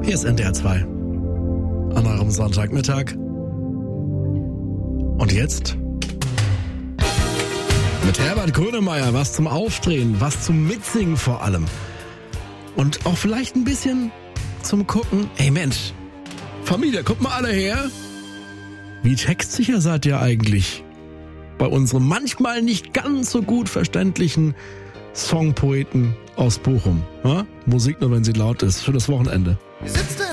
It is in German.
Hier ist NDR 2. An eurem Sonntagmittag. Und jetzt? Mit Herbert Grönemeyer, was zum Aufdrehen, was zum Mitsingen vor allem. Und auch vielleicht ein bisschen zum Gucken. Ey Mensch, Familie, guckt mal alle her. Wie textsicher seid ihr eigentlich? Bei unserem manchmal nicht ganz so gut verständlichen Songpoeten aus Bochum. Ja? Musik nur, wenn sie laut ist. Für das Wochenende.